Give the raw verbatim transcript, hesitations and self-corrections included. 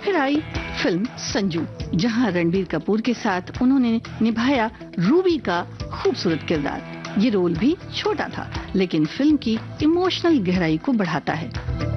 फिर आई फिल्म संजू, जहां रणबीर कपूर के साथ उन्होंने निभाया रूबी का खूबसूरत किरदार। ये रोल भी छोटा था, लेकिन फिल्म की इमोशनल गहराई को बढ़ाता है।